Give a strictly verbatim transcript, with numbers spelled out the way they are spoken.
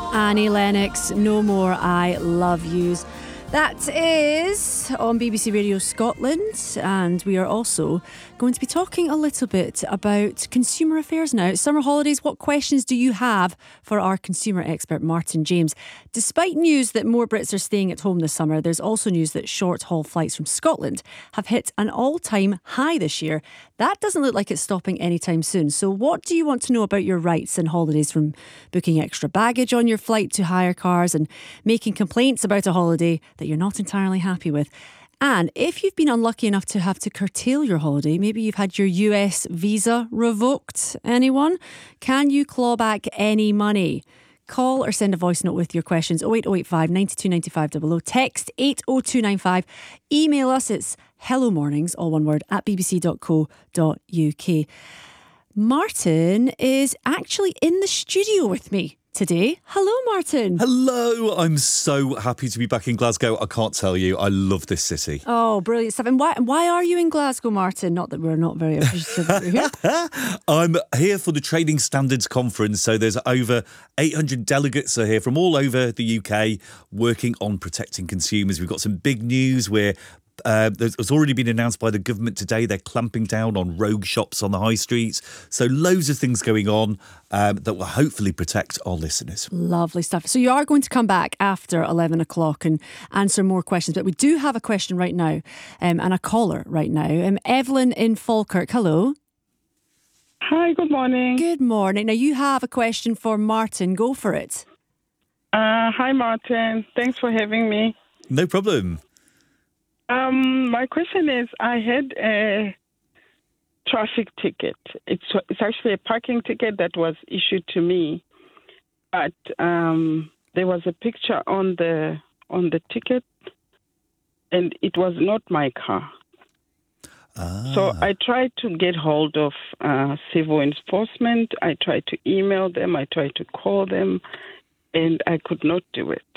Annie Lennox, No More I Love Yous. That is on B B C Radio Scotland, and we are also going to be talking a little bit about consumer affairs now. Summer holidays, what questions do you have for our consumer expert, Martin James? Despite news that more Brits are staying at home this summer, there's also news that short-haul flights from Scotland have hit an all-time high this year. That doesn't look like it's stopping anytime soon. So what do you want to know about your rights and holidays, from booking extra baggage on your flight to hire cars and making complaints about a holiday that you're not entirely happy with? And if you've been unlucky enough to have to curtail your holiday, maybe you've had your U S visa revoked, anyone? Can you claw back any money? Call or send a voice note with your questions. oh eight oh eight five, nine two nine five double oh. Text eight oh two nine five. Email us. It's hello mornings, all one word, at b b c dot co dot u k. Martin is actually in the studio with me today. Hello, Martin. Hello. I'm so happy to be back in Glasgow. I can't tell you. I love this city. Oh, brilliant stuff. And why, why are you in Glasgow, Martin? Not that we're not very appreciative that you're here. I'm here for the Trading Standards Conference. So there's over eight hundred delegates are here from all over the U K working on protecting consumers. We've got some big news where Uh, it's already been announced by the government today. They're clamping down on rogue shops on the high streets. So loads of things going on um, that will hopefully protect our listeners. Lovely stuff. So you are going to come back after eleven o'clock and answer more questions. But we do have a question right now um, and a caller right now. Um, Evelyn in Falkirk. Hello. Hi, good morning. Good morning. Now you have a question for Martin. Go for it. Uh, hi, Martin. Thanks for having me. No problem. Um, my question is, I had a traffic ticket. It's it's actually a parking ticket that was issued to me, but um, there was a picture on the on the ticket, and it was not my car. Ah. So I tried to get hold of uh, civil enforcement. I tried to email them. I tried to call them, and I could not do it.